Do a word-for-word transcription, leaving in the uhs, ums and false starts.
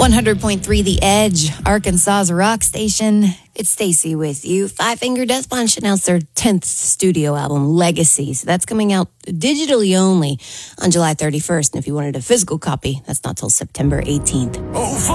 one hundred point three The Edge, Arkansas's rock station. It's Stacy with you. Five Finger Death Punch announced their tenth studio album, Legacy. So that's coming out digitally only on July thirty-first. And if you wanted a physical copy, that's not till September eighteenth.